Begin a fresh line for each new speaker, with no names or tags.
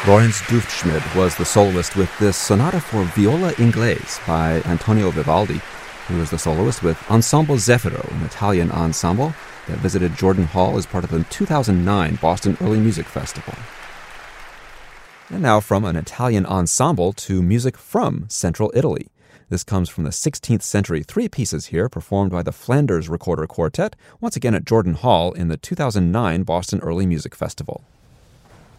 Lorenz Duftschmidt was the soloist with this sonata for viola inglese by Antonio Vivaldi, who was the soloist with Ensemble Zeffiro, an Italian ensemble that visited Jordan Hall as part of the 2009 Boston Early Music Festival. And now from an Italian ensemble to music from Central Italy. This comes from the 16th century, three pieces here performed by the Flanders Recorder Quartet, once again at Jordan Hall in the 2009 Boston Early Music Festival.